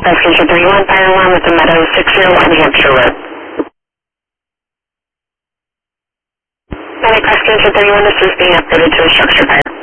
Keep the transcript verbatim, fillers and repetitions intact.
Passenger thirty-one, fire alarm at the Meadow, six oh one Hampshire Road. Medic Passenger thirty-one, this is being updated to a structure fire.